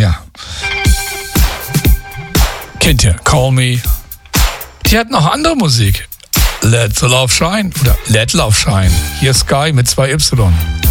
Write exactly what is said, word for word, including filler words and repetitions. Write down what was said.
Ja. Kennt ihr? Call Me. Die hat noch andere Musik. Let the Love Shine oder Let Love Shine. Hier Sky mit zwei Y.